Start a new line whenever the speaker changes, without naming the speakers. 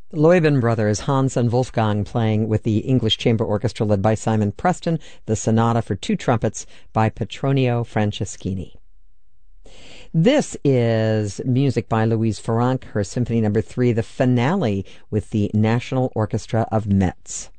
The Leuben brothers, Hans and Wolfgang, playing with the English Chamber Orchestra led by Simon Preston, the Sonata for Two Trumpets by Petronio Franceschini. This is music by Louise Farranc, her Symphony No. 3, the finale with the National Orchestra of Metz.